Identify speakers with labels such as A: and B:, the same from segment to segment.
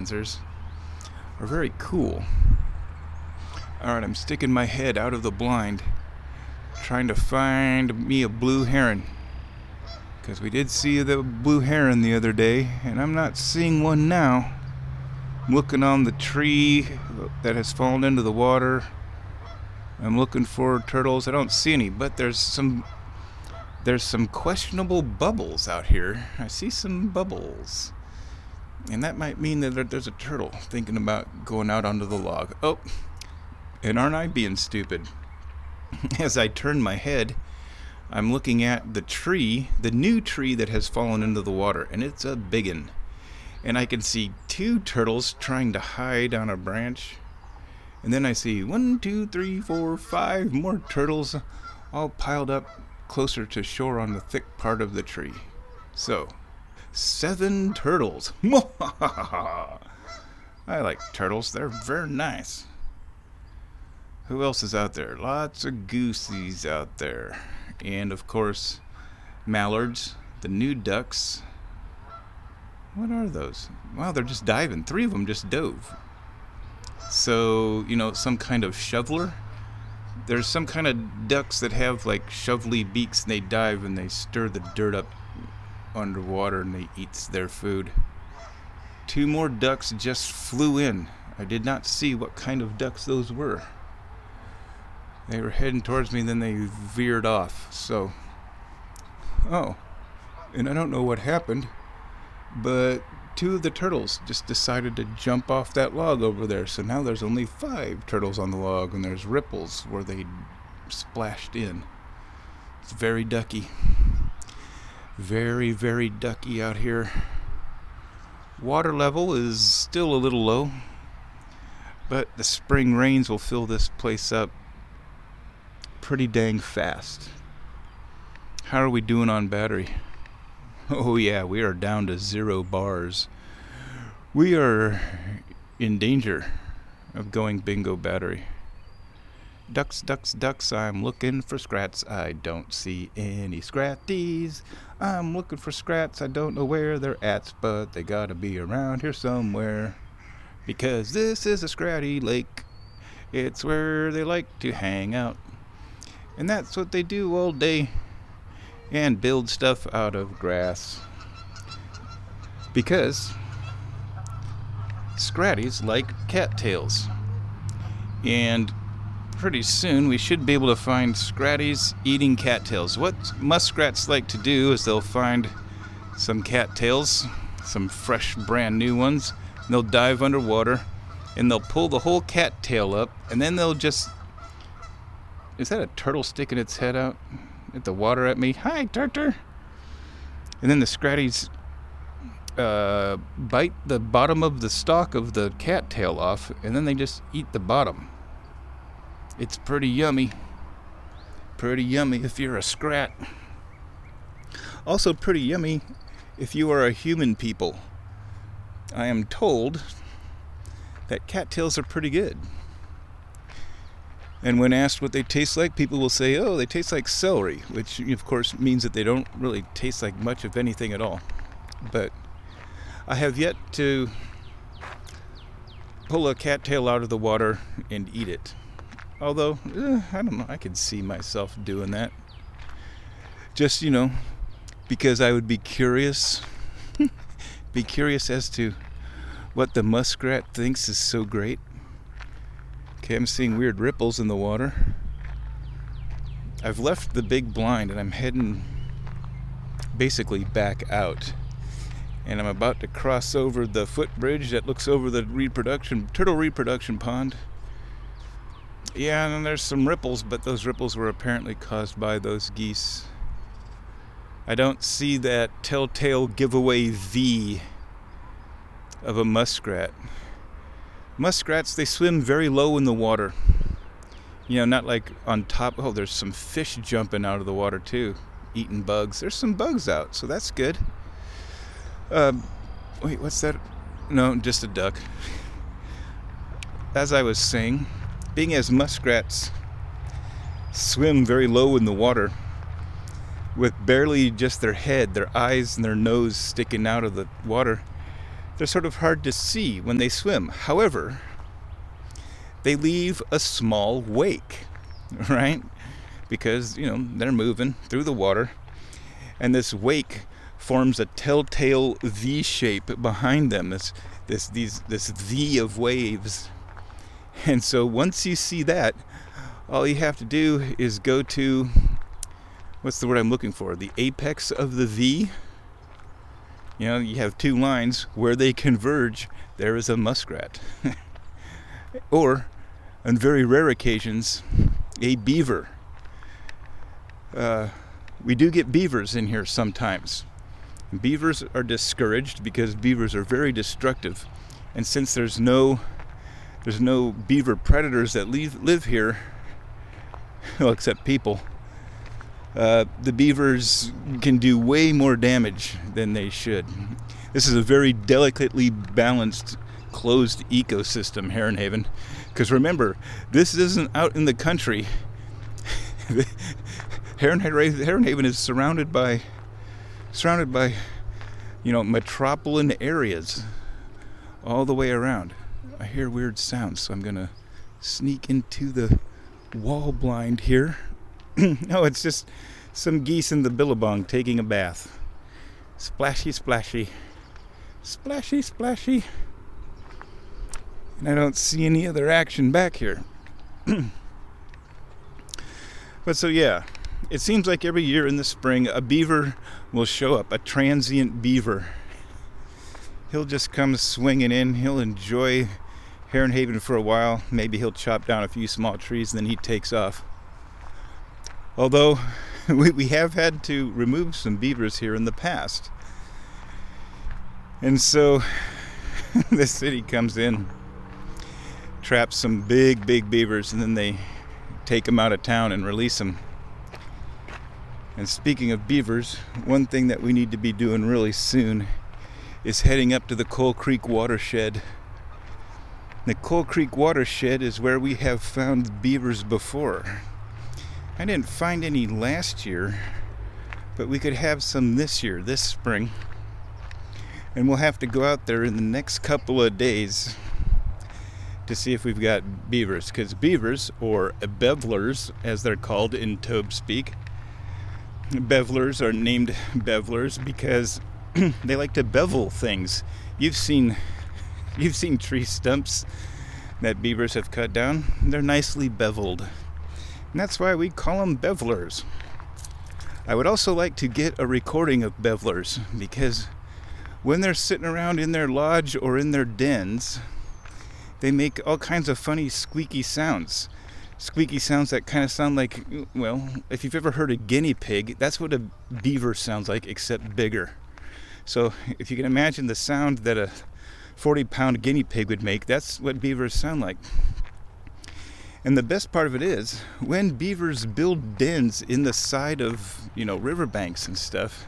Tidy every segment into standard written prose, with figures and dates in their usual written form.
A: sensors are very cool. Alright, I'm sticking my head out of the blind, trying to find me a blue heron. Because we did see the blue heron the other day, and I'm not seeing one now. I'm looking on the tree that has fallen into the water. I'm looking for turtles. I don't see any, but there's some questionable bubbles out here. I see some bubbles. And that might mean that there's a turtle thinking about going out onto the log. Oh, and aren't I being stupid? As I turn my head, I'm looking at the tree, the new tree that has fallen into the water, and it's a biggin. And I can see 2 turtles trying to hide on a branch. And then I see 1, 2, 3, 4, 5 more turtles all piled up closer to shore on the thick part of the tree. So, 7 turtles. I like turtles. They're very nice. Who else is out there? Lots of goosies out there. And, of course, mallards, the new ducks. What are those? Wow, they're just diving. 3 of them just dove. So, some kind of shoveler. There's some kind of ducks that have, like, shovely beaks, and they dive and they stir the dirt up underwater and they eat their food. 2 more ducks just flew in. I did not see what kind of ducks those were. They were heading towards me, then they veered off. So, and I don't know what happened, but 2 of the turtles just decided to jump off that log over there. So now there's only 5 turtles on the log, and there's ripples where they splashed in. It's very ducky. Very, very ducky out here. Water level is still a little low, but the spring rains will fill this place up pretty dang fast. How are we doing on battery? Oh yeah, we are down to 0 bars. We are in danger of going bingo battery. Ducks, ducks, ducks, I'm looking for scrats. I don't see any scratties. I'm looking for scrats. I don't know where they're at, but they gotta be around here somewhere. Because this is a scratty lake. It's where they like to hang out. And that's what they do all day. And build stuff out of grass. Because scratties like cattails. And pretty soon we should be able to find scratties eating cattails. What muskrats like to do is they'll find some cattails, some fresh brand new ones, and they'll dive underwater and they'll pull the whole cattail up, and then they'll just... Is that a turtle sticking its head out at the water at me? Hi, Turter! And then the scratties bite the bottom of the stalk of the cattail off, and then they just eat the bottom. It's pretty yummy. Pretty yummy if you're a scrat. Also pretty yummy if you are a human people. I am told that cattails are pretty good. And when asked what they taste like, people will say, oh, they taste like celery, which of course means that they don't really taste like much of anything at all. But I have yet to pull a cattail out of the water and eat it. Although, I don't know, I could see myself doing that. Just, because I would be curious. Be curious as to what the muskrat thinks is so great. Okay, I'm seeing weird ripples in the water. I've left the big blind and I'm heading basically back out. And I'm about to cross over the footbridge that looks over the turtle reproduction pond. Yeah, and there's some ripples, but those ripples were apparently caused by those geese. I don't see that telltale giveaway V of a muskrat. Muskrats, they swim very low in the water. Not like on top. Oh, there's some fish jumping out of the water too, eating bugs. There's some bugs out, so that's good. Wait, what's that? No, just a duck. As I was saying, being as muskrats swim very low in the water with barely just their head, their eyes and their nose sticking out of the water, they're sort of hard to see when they swim. However, they leave a small wake, right? Because, they're moving through the water, and this wake forms a telltale V shape behind them, this V of waves. And so once you see that, all you have to do is go to, what's the word I'm looking for? The apex of the V. You have two lines where they converge. There is a muskrat. Or, on very rare occasions, a beaver. We do get beavers in here sometimes. Beavers are discouraged because beavers are very destructive. And since there's no beaver predators that live here, well, except people, the beavers can do way more damage than they should. This is a very delicately balanced, closed ecosystem, Heron Haven. Because remember, this isn't out in the country. Heron Haven is surrounded by metropolitan areas all the way around. I hear weird sounds, so I'm gonna sneak into the wall blind here. No, it's just some geese in the billabong taking a bath. Splashy, splashy. Splashy, splashy. And I don't see any other action back here. But so yeah, it seems like every year in the spring a beaver will show up, a transient beaver. He'll just come swinging in. He'll enjoy Heron Haven for a while. Maybe he'll chop down a few small trees and then he takes off. Although we have had to remove some beavers here in the past. And so the city comes in, traps some big beavers, and then they take them out of town and release them. And speaking of beavers, one thing that we need to be doing really soon is heading up to the Coal Creek watershed. The Coal Creek watershed is where we have found beavers before. I didn't find any last year, but we could have some this year, this spring. And we'll have to go out there in the next couple of days to see if we've got beavers. Because beavers, or bevelers as they're called in Tobe speak, bevelers are named bevelers because they like to bevel things. You've seen tree stumps that beavers have cut down. They're nicely beveled. And that's why we call them bevelers. I would also like to get a recording of bevelers, because when they're sitting around in their lodge or in their dens, they make all kinds of funny squeaky sounds. Squeaky sounds that kind of sound like, well, if you've ever heard a guinea pig, that's what a beaver sounds like, except bigger. So if you can imagine the sound that a 40-pound guinea pig would make, that's what beavers sound like. And the best part of it is, when beavers build dens in the side of, riverbanks and stuff,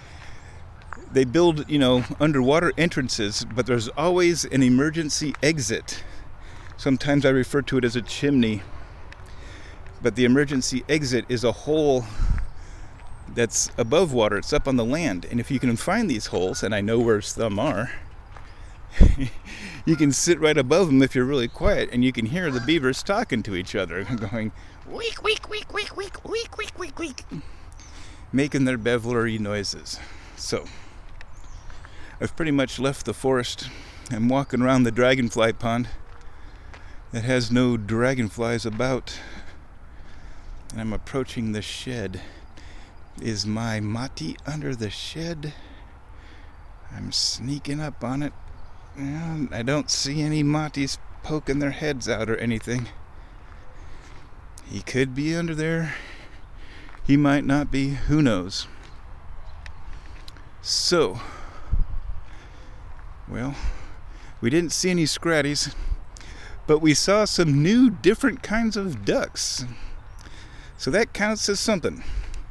A: they build, underwater entrances, but there's always an emergency exit. Sometimes I refer to it as a chimney. But the emergency exit is a hole that's above water. It's up on the land. And if you can find these holes, and I know where some are, you can sit right above them if you're really quiet, and you can hear the beavers talking to each other, going, week, week, week, week, week, week, week, week, week, making their bevelery noises. So, I've pretty much left the forest. I'm walking around the dragonfly pond that has no dragonflies about. And I'm approaching the shed. Is my mati under the shed? I'm sneaking up on it. I don't see any matis poking their heads out or anything. He could be under there. He might not be. Who knows? So, well, we didn't see any scratties, but we saw some new different kinds of ducks. So that counts as something.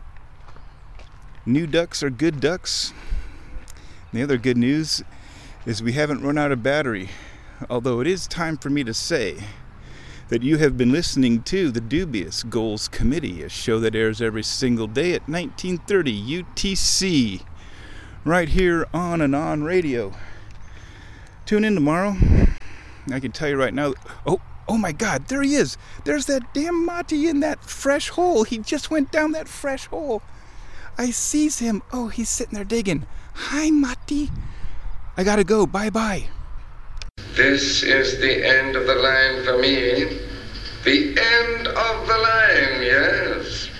A: New ducks are good ducks. And the other good news is we haven't run out of battery. Although it is time for me to say that you have been listening to the Dubious Goals Committee, a show that airs every single day at 1930 UTC, right here on and on radio. tune in tomorrow. I can tell you right now. Oh my God, there he is. There's that damn Mati in that fresh hole. He just went down that fresh hole. I sees him. Oh, he's sitting there digging. Hi, Mati. I gotta go. Bye-bye.
B: This is the end of the line for me. The end of the line, yes.